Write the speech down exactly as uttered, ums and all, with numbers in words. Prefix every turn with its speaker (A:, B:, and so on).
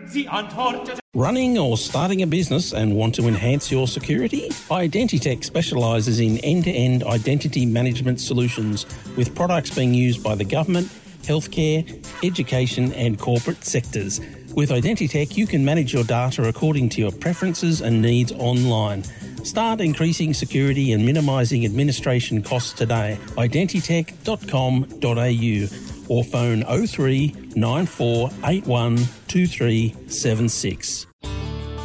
A: sie antwortete.
B: Running or starting a business and want to enhance your security? Identitech specialises in end-to-end identity management solutions with products being used by the government, healthcare, education and corporate sectors. With Identitech, you can manage your data according to your preferences and needs online. Start increasing security and minimising administration costs today. identitech dot com dot a u or phone oh three nine four eight one two three seven six.